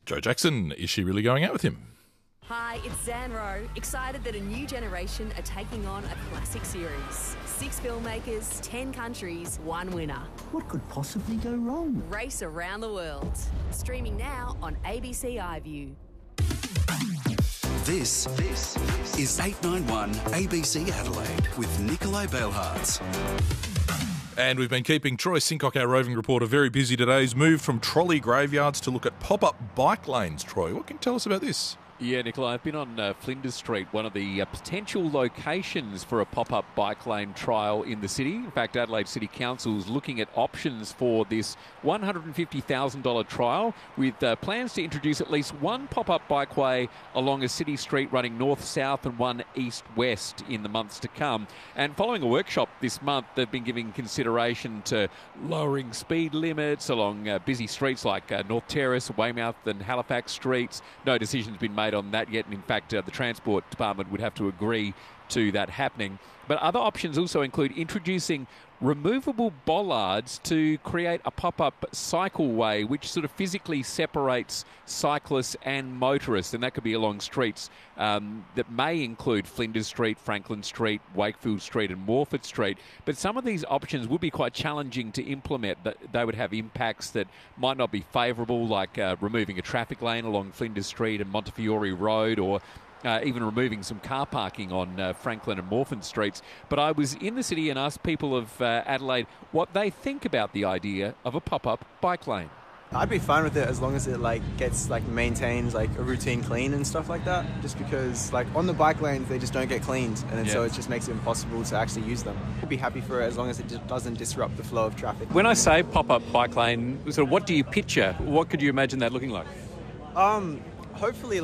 Joe Jackson, is she really going out with him? Hi, it's Zan Rowe, excited that a new generation are taking on a classic series. 6 filmmakers, 10 countries, 1 winner. What could possibly go wrong? Race around the world. Streaming now on ABC iView. This is 891 ABC Adelaide with Nicolai Belhartz. And we've been keeping Troy Sincock, our roving reporter, very busy today. He's moved from trolley graveyards to look at pop-up bike lanes. Troy, what can you tell us about this? Yeah, Nicola, I've been on Flinders Street, one of the potential locations for a pop-up bike lane trial in the city. In fact, Adelaide City Council is looking at options for this $150,000 trial with plans to introduce at least one pop-up bikeway along a city street running north-south and one east-west in the months to come. And following a workshop this month, they've been giving consideration to lowering speed limits along busy streets like North Terrace, Weymouth and Halifax streets. No decision's been made on that yet, and in fact the Transport Department would have to agree to that happening. But other options also include introducing removable bollards to create a pop-up cycleway which sort of physically separates cyclists and motorists, and that could be along streets that may include Flinders Street, Franklin Street, Wakefield Street and Morford Street. But some of these options would be quite challenging to implement. They would have impacts that might not be favourable, like removing a traffic lane along Flinders Street and Montefiore Road, or even removing some car parking on Franklin and Morford Streets. But I was in the city and asked people of Adelaide what they think about the idea of a pop-up bike lane. I'd be fine with it as long as it gets maintained, a routine clean and stuff like that. Just because on the bike lanes they just don't get cleaned, and then so it just makes it impossible to actually use them. I'd be happy for it as long as it doesn't disrupt the flow of traffic. When I say pop-up bike lane, sort of what do you picture? What could you imagine that looking like? Hopefully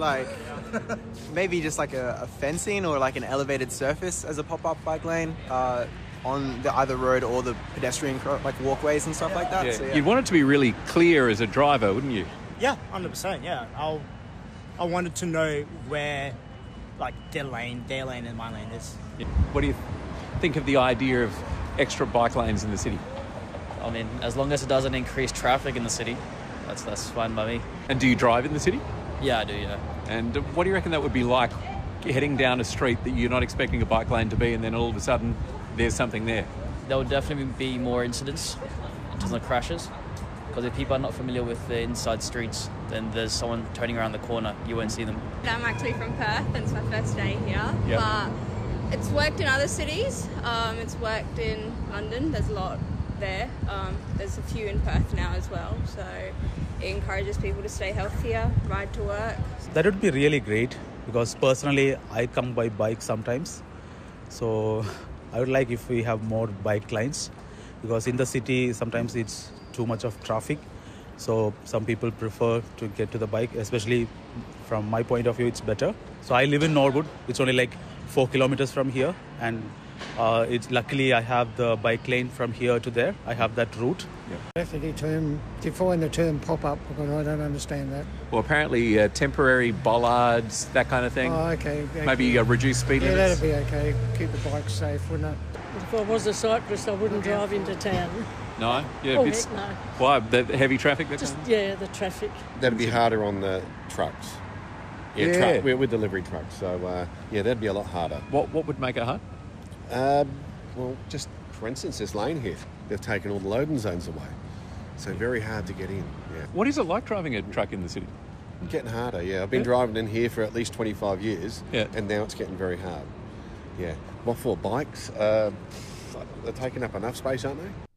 maybe just a fencing or an elevated surface as a pop-up bike lane on the either road or the pedestrian walkways and stuff like that. Yeah. So, yeah. You'd want it to be really clear as a driver, wouldn't you? Yeah, 100%, yeah. I wanted to know where their lane and my lane is. Yeah. What do you think of the idea of extra bike lanes in the city? I mean, as long as it doesn't increase traffic in the city, that's fine by me. And do you drive in the city? Yeah, I do, yeah. And what do you reckon that would be like, heading down a street that you're not expecting a bike lane to be, and then all of a sudden there's something there? There will definitely be more incidents in terms of crashes, because if people are not familiar with the inside streets, then there's someone turning around the corner, you won't see them. I'm actually from Perth, and it's my first day here. Yep. But it's worked in other cities. It's worked in London. There's a lot there. There's a few in Perth now as well. So it encourages people to stay healthier, ride to work. That would be really great, because personally I come by bike sometimes. So I would like if we have more bike lanes, because in the city sometimes it's too much of traffic. So some people prefer to get to the bike, especially from my point of view it's better. So I live in Norwood. It's only 4 kilometers from here, and it's luckily I have the bike lane from here to there. I have that route. Definitely define the term pop-up, because I don't understand that. Well, apparently temporary bollards, that kind of thing. Oh, okay. Maybe reduce speed Yeah, limits. that'd be okay. Keep the bikes safe, wouldn't it? If I was a cyclist, I wouldn't drive into town. No? Yeah, Oh, it's, heck no. why? The heavy traffic? The traffic. That'd be harder on the trucks. Yeah. We're delivery trucks, so that'd be a lot harder. What would make it hard? Well, just for instance, this lane here, they've taken all the loading zones away, so very hard to get in. Yeah. What is it like driving a truck in the city? Getting harder, yeah. I've been driving in here for at least 25 years, and now it's getting very hard. Yeah. What for bikes? They're taking up enough space, aren't they?